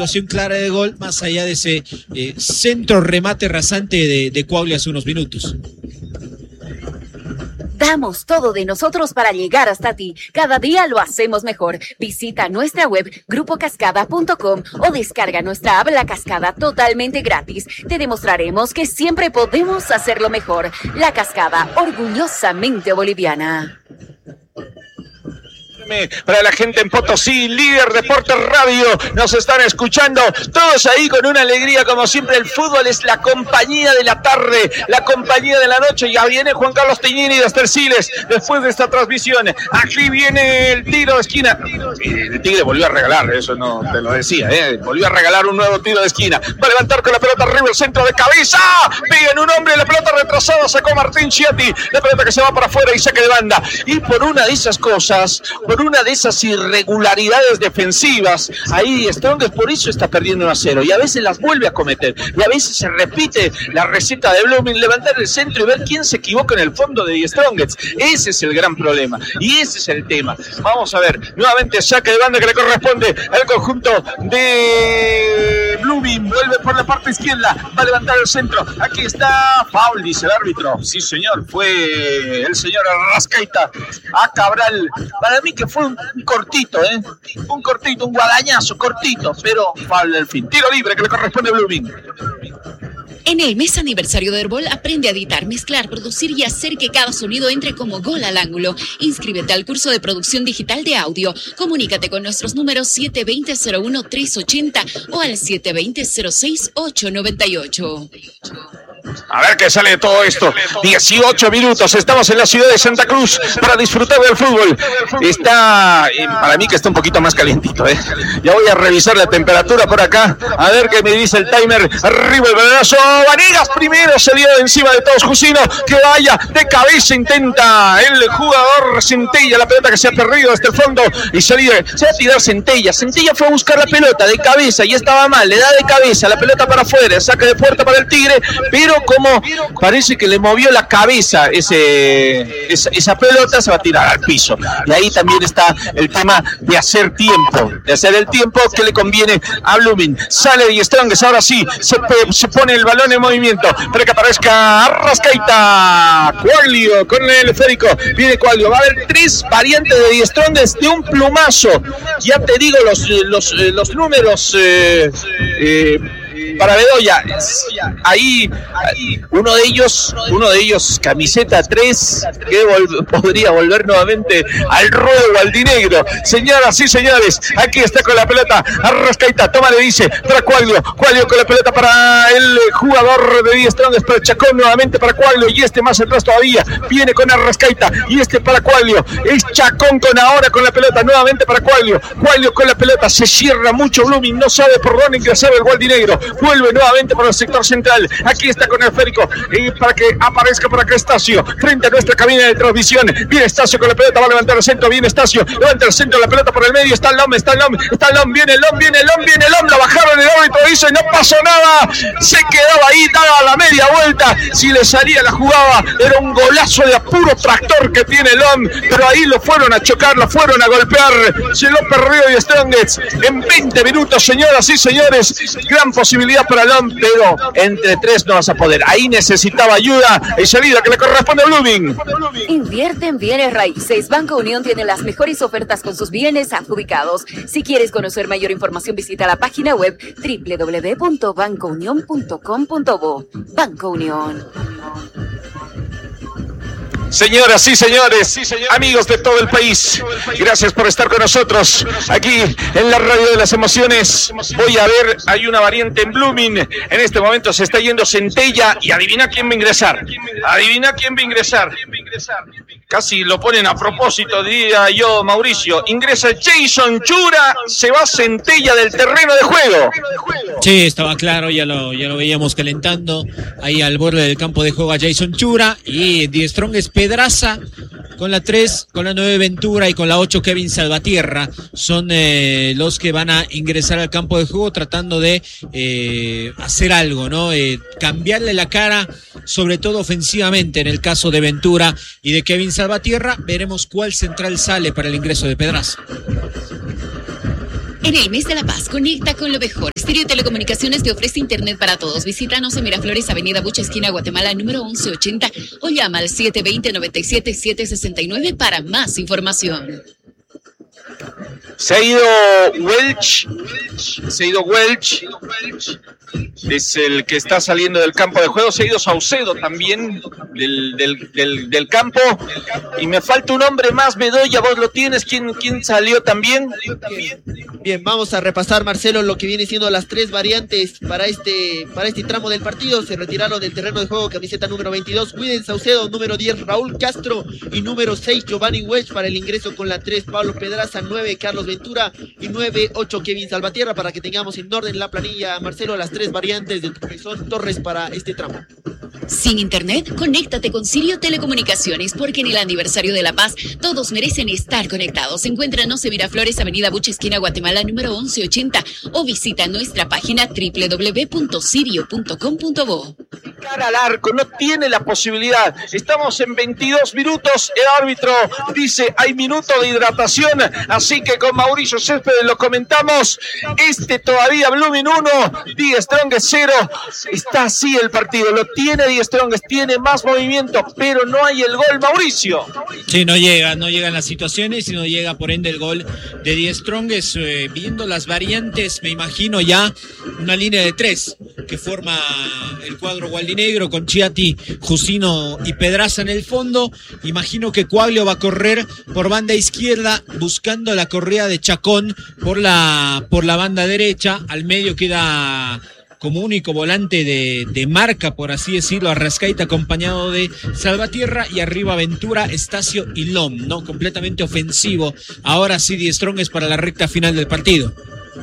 situación clara de gol, más allá de ese centro remate rasante de Quaglio hace unos minutos. Damos todo de nosotros para llegar hasta ti. Cada día lo hacemos mejor. Visita nuestra web grupocascada.com o descarga nuestra app La Cascada totalmente gratis. Te demostraremos que siempre podemos hacerlo mejor. La Cascada, orgullosamente boliviana. Para la gente en Potosí, Líder Deportes Radio, nos están escuchando todos ahí con una alegría como siempre. El fútbol es la compañía de la tarde, la compañía de la noche. Ya viene Juan Carlos Teñini de Esterciles después de esta transmisión. Aquí viene el tiro de esquina. El Tigre volvió a regalar, eso no te lo decía, volvió a regalar un nuevo tiro de esquina. Va a levantar con la pelota arriba el centro de cabeza. Pega en un hombre, la pelota retrasada, sacó Martín Chiatti. La pelota que se va para afuera y saque de banda. Y por una de esas cosas, por una de esas irregularidades defensivas, ahí Strongest por eso está perdiendo 1-0 y a veces las vuelve a cometer y a veces se repite la receta de Blooming, levantar el centro y ver quién se equivoca en el fondo de Strongest. Ese es el gran problema y ese es el tema. Vamos a ver, nuevamente saque de banda que le corresponde al conjunto de Blooming, vuelve por la parte izquierda, va a levantar el centro, aquí está, foul dice el árbitro, sí señor, fue el señor Arrascaita a Cabral. Para mí que fue un cortito, un cortito, un guadañazo cortito, pero foul del fin. Tiro libre que le corresponde a Blooming. En el mes aniversario de Herbol, aprende a editar, mezclar, producir y hacer que cada sonido entre como gol al ángulo. Inscríbete al curso de producción digital de audio. Comunícate con nuestros números 720-01-380 o al 720-06-898. A ver qué sale de todo esto. 18 minutos, estamos en la ciudad de Santa Cruz para disfrutar del fútbol. Está, para mí que está un poquito más calientito, Ya voy a revisar la temperatura por acá, a ver qué me dice el timer. Arriba el balonazo, Vanegas primero, salió de encima de todos, Jusino, que vaya, de cabeza intenta el jugador Centella, la pelota que se ha perdido desde el fondo, y se va a tirar Centella. Centella fue a buscar la pelota de cabeza y estaba mal, le da de cabeza, la pelota para afuera, saque de puerta para el Tigre, pero como parece que le movió la cabeza esa pelota, se va a tirar al piso. Y ahí también está el tema de hacer tiempo, el tiempo que le conviene a Blooming. Sale Die Strongest, ahora sí, se pone el balón en movimiento para que aparezca Arrascaita. Quaglio con el esférico, viene Quaglio, va a haber 3 variantes de Die Strongest de un plumazo. Ya te digo los números para Bedoya, ahí uno de ellos camiseta 3, que podría volver nuevamente al ruedo albinegro. Señoras y señores, aquí está con la pelota Arrascaita, toma, le dice para Quaglio con la pelota para el jugador de Die Strongest, para Chacón, nuevamente para Quaglio, y más atrás todavía, viene con Arrascaita, y para Quaglio, es Chacón ahora con la pelota, nuevamente para Quaglio con la pelota, se cierra mucho Blooming, no sabe por dónde ingresar el gualdinegro, vuelve nuevamente por el sector central, aquí está con el esférico, y para que aparezca por acá Estacio, frente a nuestra cabina de transmisión, viene Estacio con la pelota, va a levantar el centro, viene Estacio, levanta el centro, la pelota por el medio, está el Lom, viene el Lom, la bajaron, el árbitro hizo y no pasó nada, se quedaba ahí, daba la media vuelta, si le salía la jugada, era un golazo de puro tractor que tiene el Lom, pero ahí lo fueron a chocar, lo fueron a golpear, se lo perdió Die Strongest en 20 minutos, señoras y señores, gran posibilidad para Lom, pero entre 3 no vas a poder, ahí necesitaba ayuda y salida que le corresponde a Blooming. Invierte en bienes raíces. Banco Unión tiene las mejores ofertas con sus bienes adjudicados. Si quieres conocer mayor información, visita la página web www.bancounion.com.bo. Banco Unión. Señoras y señores, amigos de todo el país, gracias por estar con nosotros aquí en la radio de las emociones. Voy a ver, hay una variante en Blooming, en este momento se está yendo Centella y adivina quién va a ingresar. Casi lo ponen a propósito, diría yo, Mauricio. Ingresa Jason Chura, se va Centella del terreno de juego. Sí, estaba claro, ya lo veíamos calentando ahí al borde del campo de juego a Jason Chura, y Die Strongest Pedraza con la 3, con la 9 Ventura y con la 8 Kevin Salvatierra son los que van a ingresar al campo de juego tratando de hacer algo, ¿no? Cambiarle la cara, sobre todo ofensivamente en el caso de Ventura y de Kevin Salvatierra. Veremos cuál central sale para el ingreso de Pedraza. En el mes de la paz, conecta con lo mejor. Stereo Telecomunicaciones te ofrece internet para todos. Visítanos en Miraflores, Avenida Bucha, esquina Guatemala, número 1180 o llama al 720-97-769 para más información. Se ha ido Welch, es el que está saliendo del campo de juego. Se ha ido Saucedo también del campo. Y me falta un hombre más, Bedoya, vos lo tienes. ¿Quién salió también? Bien, vamos a repasar, Marcelo, lo que viene siendo las tres variantes para este tramo del partido. Se retiraron del terreno de juego camiseta número 22, Widen Saucedo, número 10, Raúl Castro, y número 6, Giovanni Welch. Para el ingreso con la 3, Pablo Pedraza, 9, Carlos Ventura, y 9, 8, Kevin Salvatierra, para que tengamos en orden la planilla, Marcelo, las tres variantes de Profesor Torres para este tramo. Sin internet, conéctate con Sirio Telecomunicaciones, porque en el aniversario de La Paz todos merecen estar conectados. Encuéntranos en Miraflores, Avenida Bucha, esquina Guatemala, número 1180, o visita nuestra página www.sirio.com.bo. Cara al arco, no tiene la posibilidad. Estamos en 22 minutos. El árbitro dice hay minuto de hidratación, así que con Mauricio Céspedes lo comentamos. Todavía Blooming 1, Die Strongest 0. Está así el partido, lo tiene Die Strongest, tiene más movimiento, pero no hay el gol, Mauricio. Sí, no llegan las situaciones y no llega por ende el gol de Die Strongest. Viendo las variantes, me imagino ya una línea de 3 que forma el cuadro gualdinegro con Chiati, Jusino y Pedraza en el fondo. Imagino que Coaglio va a correr por banda izquierda buscando la correa de Chacón por la banda derecha. Al medio queda como único volante de marca, por así decirlo, Arrascaita, acompañado de Salvatierra, y arriba Ventura, Estacio y Lom, ¿no? Completamente ofensivo. Ahora sí, Die Strongest para la recta final del partido.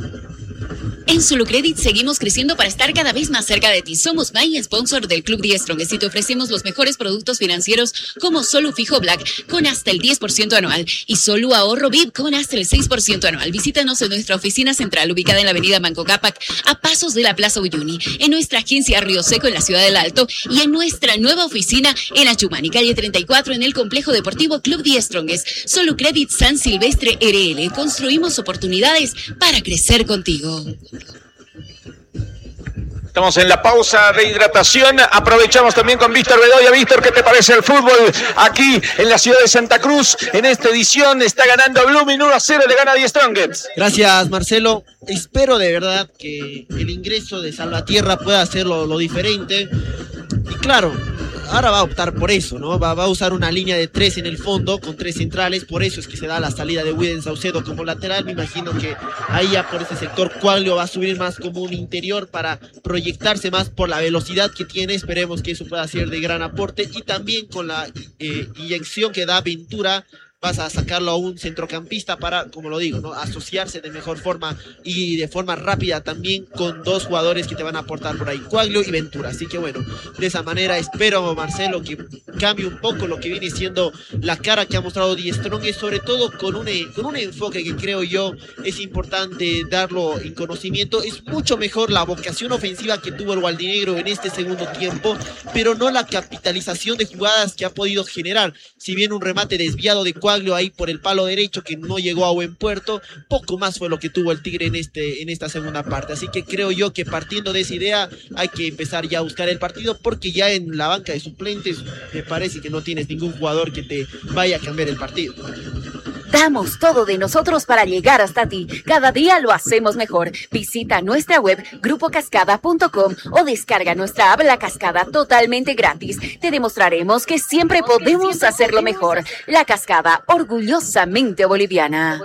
En Solucredit seguimos creciendo para estar cada vez más cerca de ti. Somos My Sponsor del Club Die Strongest y te ofrecemos los mejores productos financieros como Solu Fijo Black con hasta el 10% anual y Solu Ahorro VIP con hasta el 6% anual. Visítanos en nuestra oficina central ubicada en la avenida Manco Cápac, a pasos de la Plaza Uyuni, en nuestra agencia Río Seco en la ciudad del Alto y en nuestra nueva oficina en Achumani, calle 34, en el complejo deportivo Club Die Strongest. Solucredit San Silvestre RL. Construimos oportunidades para crecer contigo. Estamos en la pausa de hidratación. Aprovechamos también con Víctor Bedoya. Víctor, ¿qué te parece el fútbol aquí en la ciudad de Santa Cruz? En esta edición está ganando Blooming 1-0, le gana Die Strongest. Gracias, Marcelo. Espero de verdad que el ingreso de Salvatierra pueda hacerlo lo diferente. Y claro, ahora va a optar por eso, ¿no? Va a usar una línea de 3 en el fondo, con 3 centrales. Por eso es que se da la salida de Widen Saucedo como lateral. Me imagino que ahí ya por ese sector Coaglio va a subir más como un interior para proyectarse más por la velocidad que tiene. Esperemos que eso pueda ser de gran aporte. Y también con la inyección que da Ventura, vas a sacarlo a un centrocampista para, como lo digo, ¿no? Asociarse de mejor forma y de forma rápida también con dos jugadores que te van a aportar por ahí, Coaglio y Ventura. Así que bueno, de esa manera espero, Marcelo, que cambie un poco lo que viene siendo la cara que ha mostrado Die Strongest, sobre todo con un enfoque que creo yo es importante darlo en conocimiento. Es mucho mejor la vocación ofensiva que tuvo el gualdinegro en este segundo tiempo, pero no la capitalización de jugadas que ha podido generar. Si bien un remate desviado de Coaglio ahí por el palo derecho que no llegó a buen puerto, poco más fue lo que tuvo el Tigre en esta segunda parte. Así que creo yo que partiendo de esa idea hay que empezar ya a buscar el partido, porque ya en la banca de suplentes me parece que no tienes ningún jugador que te vaya a cambiar el partido. Damos todo de nosotros para llegar hasta ti. Cada día lo hacemos mejor. Visita nuestra web grupocascada.com o descarga nuestra app La Cascada totalmente gratis. Te demostraremos que siempre podemos hacerlo mejor. La Cascada, orgullosamente boliviana.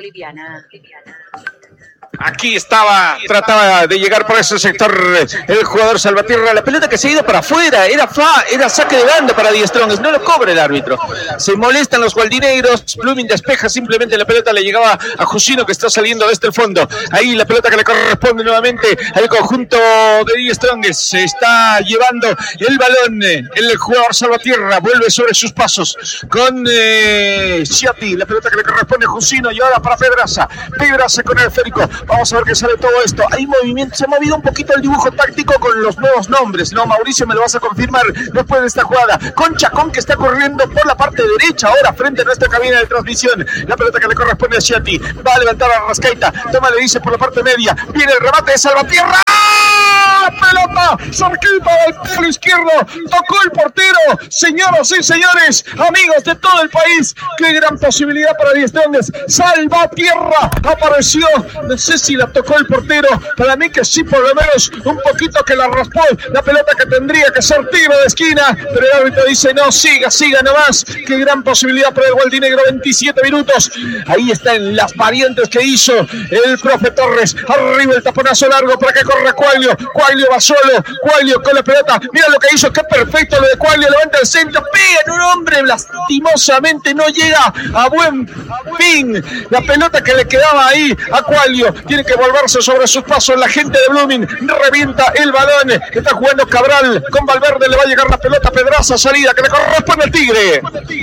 Aquí trataba de llegar por ese sector el jugador Salvatierra. La pelota que se ha ido para afuera, era saque de banda para Die Strongest, no lo cobra el árbitro. Se molestan los gualdinegros, Blooming despeja, simplemente la pelota le llegaba a Jusino, que está saliendo desde el fondo. Ahí la pelota que le corresponde nuevamente al conjunto de Die Strongest. Se está llevando el balón, el jugador Salvatierra vuelve sobre sus pasos con Chiati, la pelota que le corresponde a Jusino, y ahora para Pedraza con el esférico. Vamos a ver qué sale todo esto. Hay movimiento, se ha movido un poquito el dibujo táctico con los nuevos nombres, ¿no? Mauricio, me lo vas a confirmar después de esta jugada. Con Chacón, que está corriendo por la parte derecha ahora frente a nuestra cabina de transmisión. La pelota que le corresponde a Sciatti. Va a levantar a Rascaita. Toma, le dice por la parte media. Viene el remate de Salvatierra. Pelota cerquita del palo izquierdo, tocó el portero. Señoras y señores, amigos de todo el país, qué gran posibilidad para Die Stronges. Salvatierra apareció, no sé si la tocó el portero, para mí que sí, por lo menos un poquito que la raspó la pelota, que tendría que ser tiro de esquina, pero el árbitro dice no, siga nomás. Qué gran posibilidad para el Gualdinegro. 27 minutos, ahí están las variantes que hizo el profe Torres. Arriba el taponazo largo para que corra Quaglio va solo, Quaglio con la pelota, mira lo que hizo, qué perfecto lo de Quaglio, levanta el centro, pega en un hombre, lastimosamente no llega a buen fin, la pelota que le quedaba ahí a Quaglio, tiene que volverse sobre sus pasos, la gente de Blooming revienta el balón, está jugando Cabral con Valverde, le va a llegar la pelota, Pedraza, salida que le corresponde al Tigre.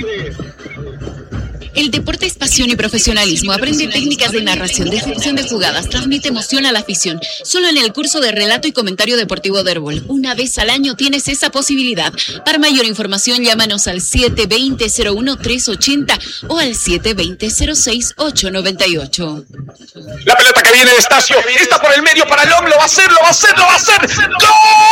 El deporte es pasión y profesionalismo. Aprende técnicas de narración, de ejecución de jugadas, transmite emoción a la afición. Solo en el curso de relato y comentario deportivo de Herbol. Una vez al año tienes esa posibilidad. Para mayor información, llámanos al 720-01380 o al 720-06898. La pelota que viene de Estacio, está por el medio para Long, lo va a hacer. ¡Gol!